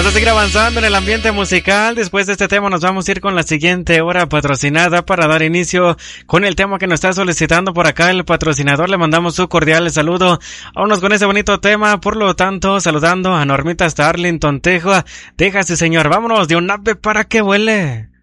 Vamos a seguir avanzando en el ambiente musical. Después de este tema nos vamos a ir con la siguiente hora patrocinada para dar inicio con el tema que nos está solicitando por acá el patrocinador. Le mandamos su cordial saludo. Vámonos con ese bonito tema. Por lo tanto, saludando a Normita hasta Arlington, Texas. Señor, vámonos de un ave para que vuele.